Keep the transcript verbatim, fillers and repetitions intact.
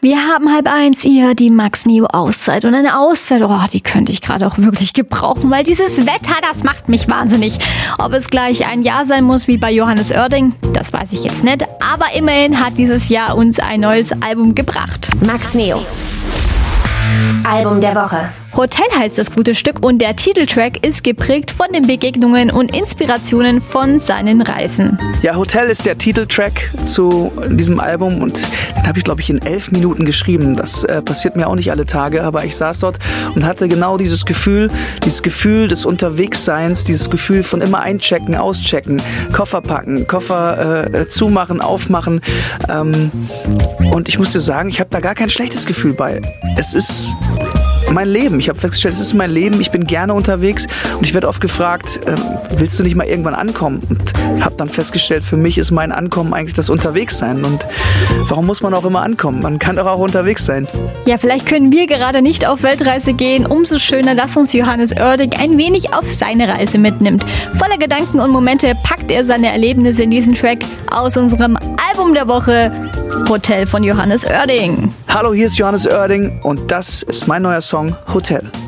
Wir haben halb eins, ihr die Max Neo Auszeit. Und eine Auszeit, oh, die könnte ich gerade auch wirklich gebrauchen, weil dieses Wetter, das macht mich wahnsinnig. Ob es gleich ein Jahr sein muss wie bei Johannes Oerding, das weiß ich jetzt nicht. Aber immerhin hat dieses Jahr uns ein neues Album gebracht. Max Neo. Album der Woche. Hotel heißt das gute Stück und der Titeltrack ist geprägt von den Begegnungen und Inspirationen von seinen Reisen. Ja, Hotel ist der Titeltrack zu diesem Album und den habe ich, glaube ich, in elf Minuten geschrieben. Das äh, passiert mir auch nicht alle Tage, aber ich saß dort und hatte genau dieses Gefühl, dieses Gefühl des Unterwegsseins, dieses Gefühl von immer einchecken, auschecken, Koffer packen, Koffer äh, zumachen, aufmachen. Ähm, und ich muss dir sagen, ich habe da gar kein schlechtes Gefühl bei. Es ist mein Leben. Ich habe festgestellt, es ist mein Leben. Ich bin gerne unterwegs und ich werde oft gefragt, äh, willst du nicht mal irgendwann ankommen? Und habe dann festgestellt, für mich ist mein Ankommen eigentlich das Unterwegssein. Und warum muss man auch immer ankommen? Man kann doch auch unterwegs sein. Ja, vielleicht können wir gerade nicht auf Weltreise gehen. Umso schöner, dass uns Johannes Oerding ein wenig auf seine Reise mitnimmt. Voller Gedanken und Momente packt er seine Erlebnisse in diesen Track aus unserem Album der Woche, Hotel von Johannes Oerding. Hallo, hier ist Johannes Oerding und das ist mein neuer Song Hotel.